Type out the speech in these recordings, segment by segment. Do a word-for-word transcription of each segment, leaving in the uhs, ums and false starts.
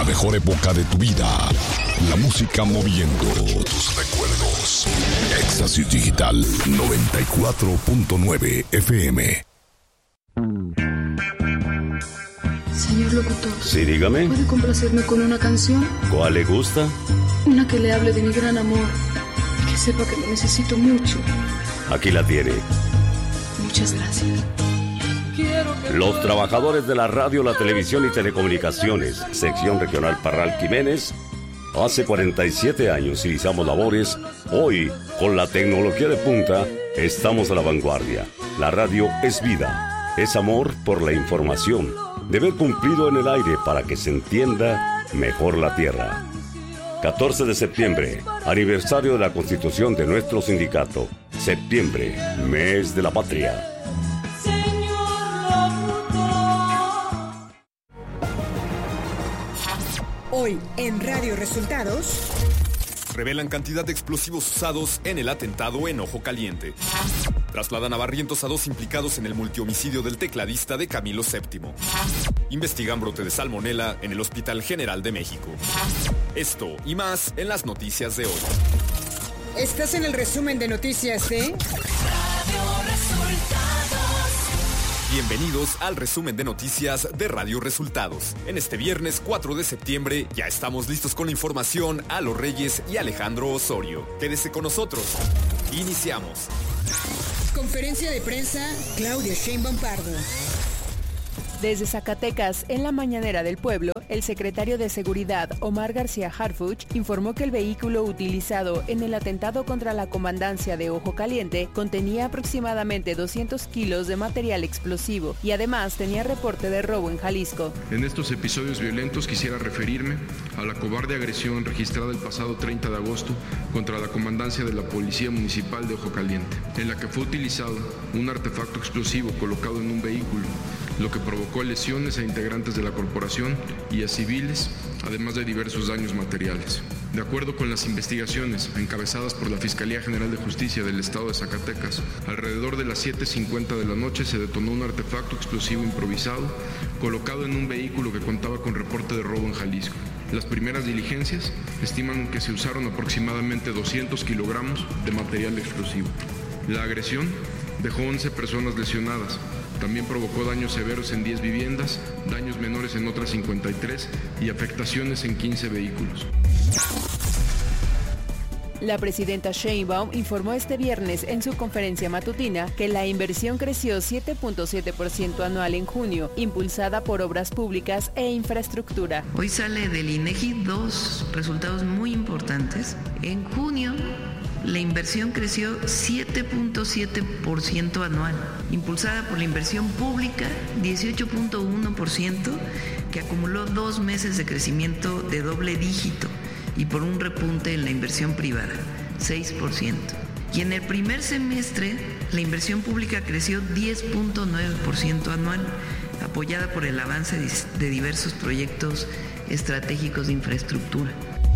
mejor época de tu vida. La música moviendo tus recuerdos. Éxtasis Digital noventa y cuatro punto nueve F M. Señor locutor. Sí, dígame. ¿Puede complacerme con una canción? ¿Cuál le gusta? Una que le hable de mi gran amor y que sepa que lo necesito mucho. Aquí la tiene. Muchas gracias. Los trabajadores de la radio, la televisión y telecomunicaciones, sección regional Parral Jiménez, hace cuarenta y siete años iniciamos labores. Hoy, con la tecnología de punta, estamos a la vanguardia. La radio es vida, es amor por la información, deber cumplido en el aire para que se entienda mejor la tierra. catorce de septiembre, aniversario de la constitución de nuestro sindicato. Septiembre, mes de la patria. Hoy en Radio Resultados. Revelan cantidad de explosivos usados en el atentado en Ojo Caliente. Trasladan a Barrientos a dos implicados en el multihomicidio del tecladista de Camilo séptimo. Investigan brote de salmonela en el Hospital General de México. Esto y más en las noticias de hoy. Estás en el resumen de noticias de Radio Resultados. Bienvenidos al resumen de noticias de Radio Resultados. En este viernes cuatro de septiembre ya estamos listos con la información a los Reyes y Alejandro Osorio. Quédese con nosotros. Iniciamos. Conferencia de prensa, Claudia Sheinbaum Pardo. Desde Zacatecas, en la mañanera del pueblo, el secretario de Seguridad, Omar García Harfuch, informó que el vehículo utilizado en el atentado contra la comandancia de Ojo Caliente contenía aproximadamente doscientos kilos de material explosivo y además tenía reporte de robo en Jalisco. En estos episodios violentos quisiera referirme a la cobarde agresión registrada el pasado treinta de agosto contra la comandancia de la Policía Municipal de Ojo Caliente, en la que fue utilizado un artefacto explosivo colocado en un vehículo, lo que provocó lesiones a integrantes de la corporación y a civiles, además de diversos daños materiales. De acuerdo con las investigaciones encabezadas por la Fiscalía General de Justicia del Estado de Zacatecas, alrededor de las siete cincuenta de la noche se detonó un artefacto explosivo improvisado colocado en un vehículo que contaba con reporte de robo en Jalisco. Las primeras diligencias estiman que se usaron aproximadamente doscientos kilogramos de material explosivo. La agresión dejó once personas lesionadas. También provocó daños severos en diez viviendas, daños menores en otras cincuenta y tres y afectaciones en quince vehículos. La presidenta Sheinbaum informó este viernes en su conferencia matutina que la inversión creció siete punto siete por ciento anual en junio, impulsada por obras públicas e infraestructura. Hoy sale del INEGI dos resultados muy importantes. En junio, la inversión creció siete punto siete por ciento anual, impulsada por la inversión pública, dieciocho punto uno por ciento, que acumuló dos meses de crecimiento de doble dígito, y por un repunte en la inversión privada, seis por ciento. Y en el primer semestre, la inversión pública creció diez punto nueve por ciento anual, apoyada por el avance de diversos proyectos estratégicos de infraestructura.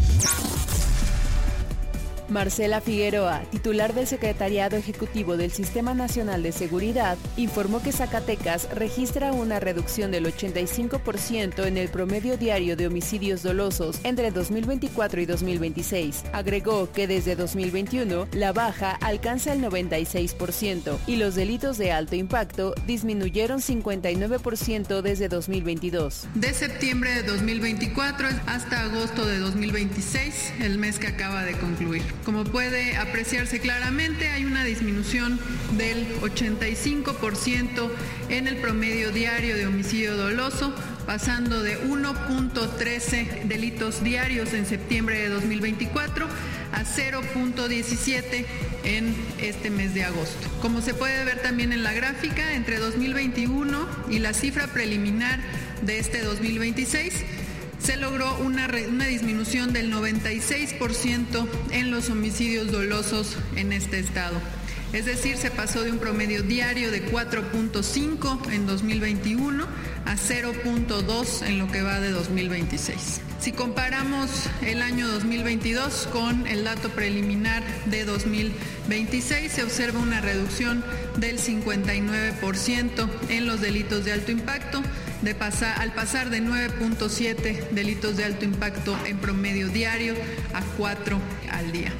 Marcela Figueroa, titular del Secretariado Ejecutivo del Sistema Nacional de Seguridad, informó que Zacatecas registra una reducción del ochenta y cinco por ciento en el promedio diario de homicidios dolosos entre dos mil veinticuatro y dos mil veintiséis. Agregó que desde dos mil veintiuno la baja alcanza el noventa y seis por ciento y los delitos de alto impacto disminuyeron cincuenta y nueve por ciento desde dos mil veintidós. De septiembre de dos mil veinticuatro hasta agosto de dos mil veintiséis, el mes que acaba de concluir. Como puede apreciarse claramente, hay una disminución del ochenta y cinco por ciento en el promedio diario de homicidio doloso, pasando de uno punto trece delitos diarios en septiembre de dos mil veinticuatro a cero punto diecisiete en este mes de agosto. Como se puede ver también en la gráfica, entre dos mil veintiuno y la cifra preliminar de este dos mil veintiséis, se logró una, re, una disminución del noventa y seis por ciento en los homicidios dolosos en este estado. Es decir, se pasó de un promedio diario de cuatro punto cinco en dos mil veintiuno a cero punto dos en lo que va de dos mil veintiséis. Si comparamos el año dos mil veintidós con el dato preliminar de dos mil veintiséis, se observa una reducción del cincuenta y nueve por ciento en los delitos de alto impacto de pasar, al pasar de nueve punto siete delitos de alto impacto en promedio diario a cuatro al día.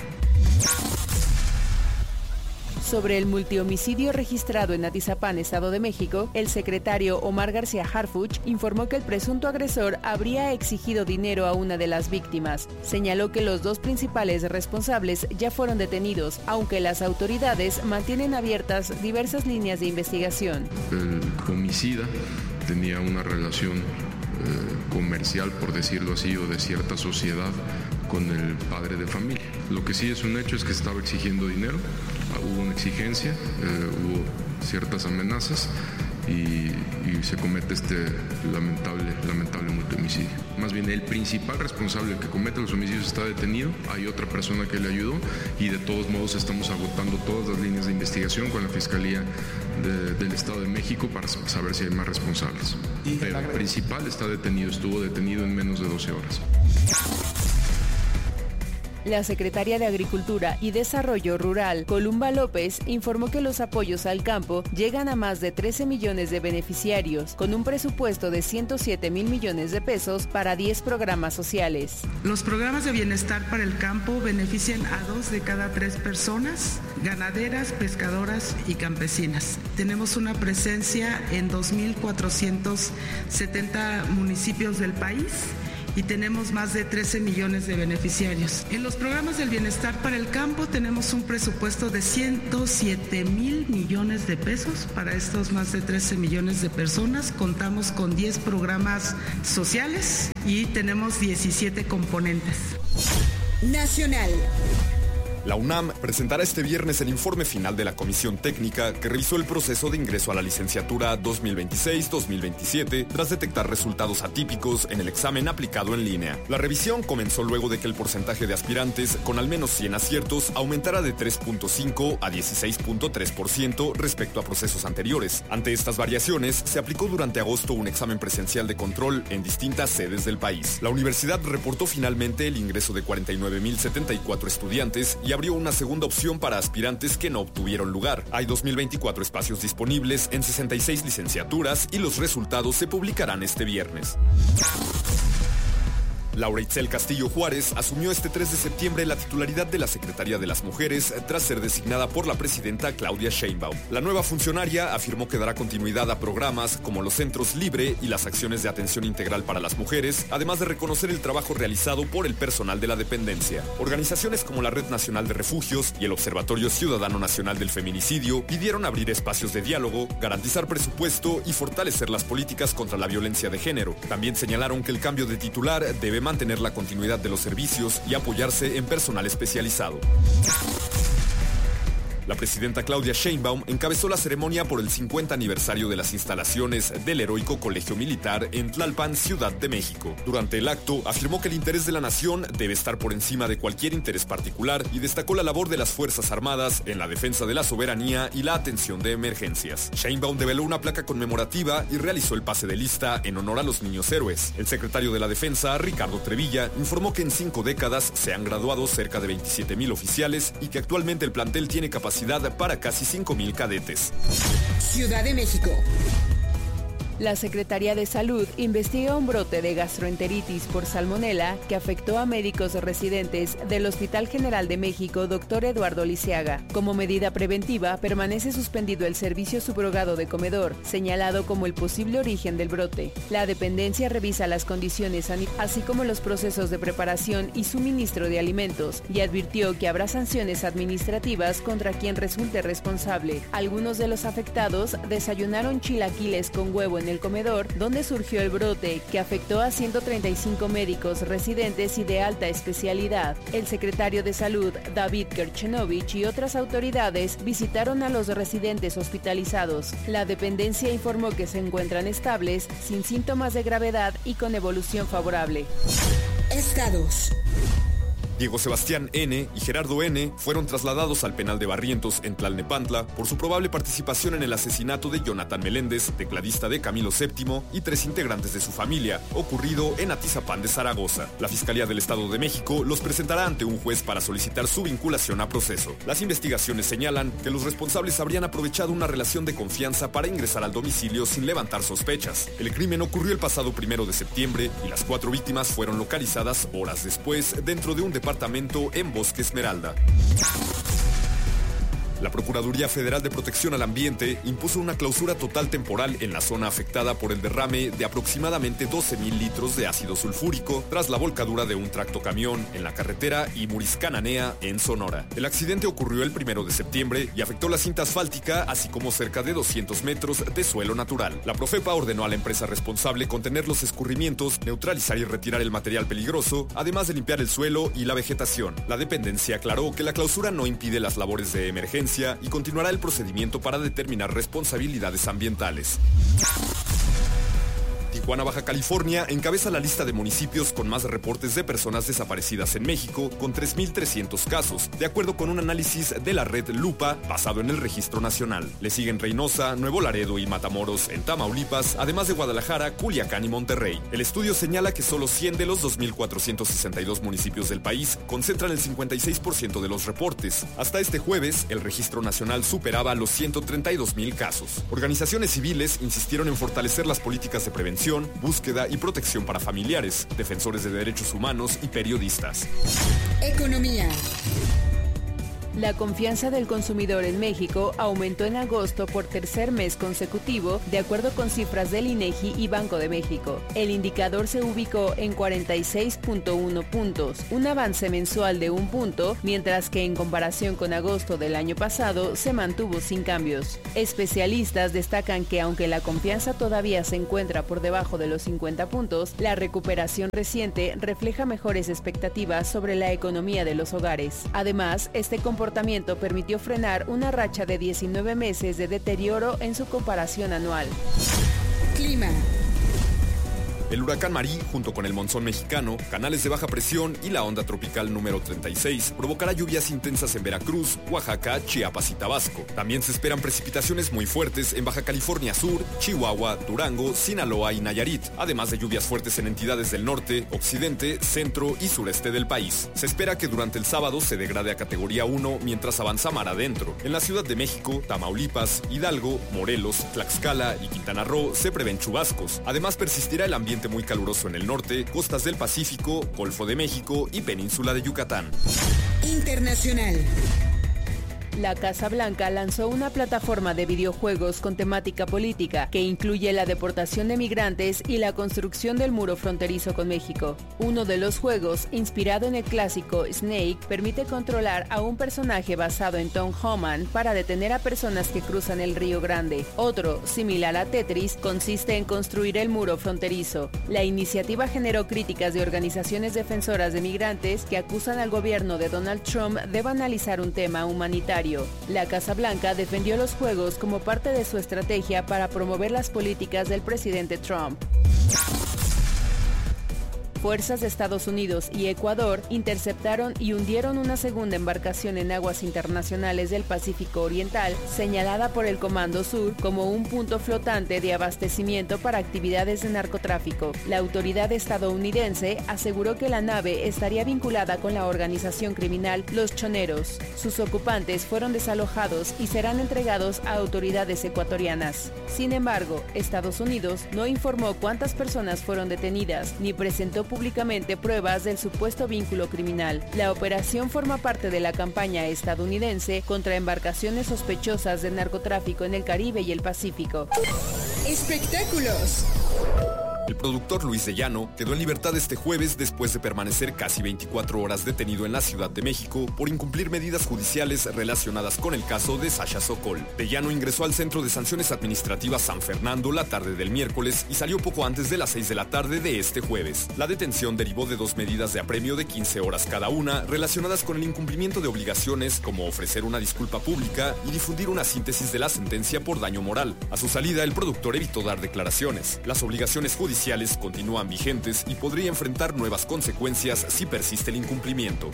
Sobre el multihomicidio registrado en Atizapán, Estado de México, el secretario Omar García Harfuch informó que el presunto agresor habría exigido dinero a una de las víctimas. Señaló que los dos principales responsables ya fueron detenidos, aunque las autoridades mantienen abiertas diversas líneas de investigación. El homicida tenía una relación eh, comercial, por decirlo así, o de cierta sociedad con el padre de familia. Lo que sí es un hecho es que estaba exigiendo dinero, hubo una exigencia, eh, hubo ciertas amenazas y, y se comete este lamentable, lamentable multihomicidio. Más bien, el principal responsable, el que comete los homicidios, está detenido, hay otra persona que le ayudó y de todos modos estamos agotando todas las líneas de investigación con la Fiscalía de, del Estado de México para saber si hay más responsables. Pero el principal está detenido, estuvo detenido en menos de doce horas. La secretaria de Agricultura y Desarrollo Rural, Columba López, informó que los apoyos al campo llegan a más de trece millones de beneficiarios, con un presupuesto de ciento siete mil millones de pesos para diez programas sociales. Los programas de bienestar para el campo benefician a dos de cada tres personas, ganaderas, pescadoras y campesinas. Tenemos una presencia en dos mil cuatrocientos setenta municipios del país y tenemos más de trece millones de beneficiarios. En los programas del bienestar para el campo tenemos un presupuesto de ciento siete mil millones de pesos para estos más de trece millones de personas. Contamos con diez programas sociales y tenemos diecisiete componentes. Nacional. La UNAM presentará este viernes el informe final de la comisión técnica que revisó el proceso de ingreso a la licenciatura dos mil veintiséis dos mil veintisiete tras detectar resultados atípicos en el examen aplicado en línea. La revisión comenzó luego de que el porcentaje de aspirantes con al menos cien aciertos aumentara de tres punto cinco a dieciséis punto tres por ciento respecto a procesos anteriores. Ante estas variaciones, se aplicó durante agosto un examen presencial de control en distintas sedes del país. La universidad reportó finalmente el ingreso de cuarenta y nueve mil setenta y cuatro estudiantes y abrió una segunda opción para aspirantes que no obtuvieron lugar. Hay dos mil veinticuatro espacios disponibles en sesenta y seis licenciaturas y los resultados se publicarán este viernes. Laura Itzel Castillo Juárez asumió este tres de septiembre la titularidad de la Secretaría de las Mujeres tras ser designada por la presidenta Claudia Sheinbaum. La nueva funcionaria afirmó que dará continuidad a programas como los Centros Libre y las acciones de atención integral para las mujeres, además de reconocer el trabajo realizado por el personal de la dependencia. Organizaciones como la Red Nacional de Refugios y el Observatorio Ciudadano Nacional del Feminicidio pidieron abrir espacios de diálogo, garantizar presupuesto y fortalecer las políticas contra la violencia de género. También señalaron que el cambio de titular debe mantener la continuidad de los servicios y apoyarse en personal especializado. La presidenta Claudia Sheinbaum encabezó la ceremonia por el cincuenta aniversario de las instalaciones del Heroico Colegio Militar en Tlalpan, Ciudad de México. Durante el acto, afirmó que el interés de la nación debe estar por encima de cualquier interés particular y destacó la labor de las Fuerzas Armadas en la defensa de la soberanía y la atención de emergencias. Sheinbaum develó una placa conmemorativa y realizó el pase de lista en honor a los niños héroes. El secretario de la Defensa, Ricardo Trevilla, informó que en cinco décadas se han graduado cerca de veintisiete mil oficiales y que actualmente el plantel tiene capacidad para casi cinco mil cadetes. Ciudad de México. La Secretaría de Salud investiga un brote de gastroenteritis por salmonela que afectó a médicos residentes del Hospital General de México, doctor Eduardo Lisiaga. Como medida preventiva, permanece suspendido el servicio subrogado de comedor, señalado como el posible origen del brote. La dependencia revisa las condiciones así como los procesos de preparación y suministro de alimentos y advirtió que habrá sanciones administrativas contra quien resulte responsable. Algunos de los afectados desayunaron chilaquiles con huevo en el comedor donde surgió el brote que afectó a ciento treinta y cinco médicos residentes y de alta especialidad. El secretario de Salud, David Kerchenovich, y otras autoridades visitaron a los residentes hospitalizados. La dependencia informó que se encuentran estables, sin síntomas de gravedad y con evolución favorable. Estados. Diego Sebastián N. y Gerardo N. fueron trasladados al penal de Barrientos en Tlalnepantla por su probable participación en el asesinato de Jonathan Meléndez, tecladista de Camilo séptimo, y tres integrantes de su familia, ocurrido en Atizapán de Zaragoza. La Fiscalía del Estado de México los presentará ante un juez para solicitar su vinculación a proceso. Las investigaciones señalan que los responsables habrían aprovechado una relación de confianza para ingresar al domicilio sin levantar sospechas. El crimen ocurrió el pasado primero de septiembre y las cuatro víctimas fueron localizadas horas después dentro de un departamento en Bosque Esmeralda. La Procuraduría Federal de Protección al Ambiente impuso una clausura total temporal en la zona afectada por el derrame de aproximadamente doce mil litros de ácido sulfúrico tras la volcadura de un tractocamión en la carretera Imuris-Cananea en Sonora. El accidente ocurrió el primero de septiembre y afectó la cinta asfáltica, así como cerca de doscientos metros de suelo natural. La Profepa ordenó a la empresa responsable contener los escurrimientos, neutralizar y retirar el material peligroso, además de limpiar el suelo y la vegetación. La dependencia aclaró que la clausura no impide las labores de emergencia y continuará el procedimiento para determinar responsabilidades ambientales. Tijuana, Baja California, encabeza la lista de municipios con más reportes de personas desaparecidas en México, con tres mil trescientos casos, de acuerdo con un análisis de la red Lupa, basado en el registro nacional. Le siguen Reynosa, Nuevo Laredo y Matamoros en Tamaulipas, además de Guadalajara, Culiacán y Monterrey. El estudio señala que solo cien de los dos mil cuatrocientos sesenta y dos municipios del país concentran el cincuenta y seis por ciento de los reportes. Hasta este jueves, el registro nacional superaba los ciento treinta y dos mil casos. Organizaciones civiles insistieron en fortalecer las políticas de prevención, búsqueda y protección para familiares, defensores de derechos humanos y periodistas. Economía. La confianza del consumidor en México aumentó en agosto por tercer mes consecutivo, de acuerdo con cifras del INEGI y Banco de México. El indicador se ubicó en cuarenta y seis punto uno puntos, un avance mensual de un punto, mientras que en comparación con agosto del año pasado se mantuvo sin cambios. Especialistas destacan que aunque la confianza todavía se encuentra por debajo de los cincuenta puntos, la recuperación reciente refleja mejores expectativas sobre la economía de los hogares. Además, este comportamiento comportamiento permitió frenar una racha de diecinueve meses de deterioro en su comparación anual. Clima. El huracán Marí, junto con el monzón mexicano, canales de baja presión y la onda tropical número treinta y seis, provocará lluvias intensas en Veracruz, Oaxaca, Chiapas y Tabasco. También se esperan precipitaciones muy fuertes en Baja California Sur, Chihuahua, Durango, Sinaloa y Nayarit, además de lluvias fuertes en entidades del norte, occidente, centro y sureste del país. Se espera que durante el sábado se degrade a categoría uno mientras avanza mar adentro. En la Ciudad de México, Tamaulipas, Hidalgo, Morelos, Tlaxcala y Quintana Roo se prevén chubascos. Además persistirá el ambiente muy caluroso en el norte, costas del Pacífico, Golfo de México y península de Yucatán. Internacional. La Casa Blanca lanzó una plataforma de videojuegos con temática política que incluye la deportación de migrantes y la construcción del muro fronterizo con México. Uno de los juegos, inspirado en el clásico Snake, permite controlar a un personaje basado en Tom Homan para detener a personas que cruzan el Río Grande. Otro, similar a Tetris, consiste en construir el muro fronterizo. La iniciativa generó críticas de organizaciones defensoras de migrantes que acusan al gobierno de Donald Trump de banalizar un tema humanitario. La Casa Blanca defendió los juegos como parte de su estrategia para promover las políticas del presidente Trump. Fuerzas de Estados Unidos y Ecuador interceptaron y hundieron una segunda embarcación en aguas internacionales del Pacífico Oriental, señalada por el Comando Sur como un punto flotante de abastecimiento para actividades de narcotráfico. La autoridad estadounidense aseguró que la nave estaría vinculada con la organización criminal Los Choneros. Sus ocupantes fueron desalojados y serán entregados a autoridades ecuatorianas. Sin embargo, Estados Unidos no informó cuántas personas fueron detenidas ni presentó públicamente pruebas del supuesto vínculo criminal. La operación forma parte de la campaña estadounidense contra embarcaciones sospechosas de narcotráfico en el Caribe y el Pacífico. Espectáculos. El productor Luis de Llano quedó en libertad este jueves después de permanecer casi veinticuatro horas detenido en la Ciudad de México por incumplir medidas judiciales relacionadas con el caso de Sasha Sokol. De Llano ingresó al Centro de Sanciones Administrativas San Fernando la tarde del miércoles y salió poco antes de las seis de la tarde de este jueves. La detención derivó de dos medidas de apremio de quince horas cada una relacionadas con el incumplimiento de obligaciones como ofrecer una disculpa pública y difundir una síntesis de la sentencia por daño moral. A su salida, el productor evitó dar declaraciones. Las obligaciones judiciales oficiales continúan vigentes y podría enfrentar nuevas consecuencias si persiste el incumplimiento.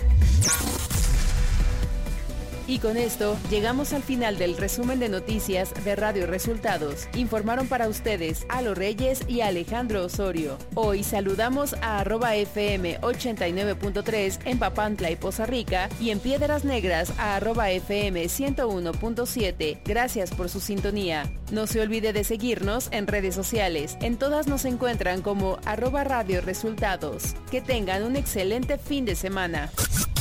Y con esto llegamos al final del resumen de noticias de Radio Resultados. Informaron para ustedes Alo Reyes y Alejandro Osorio. Hoy saludamos a arroba F M ochenta y nueve punto tres en Papantla y Poza Rica y en Piedras Negras a arroba F M ciento uno punto siete. Gracias por su sintonía. No se olvide de seguirnos en redes sociales. En todas nos encuentran como arroba Radio Resultados. Que tengan un excelente fin de semana.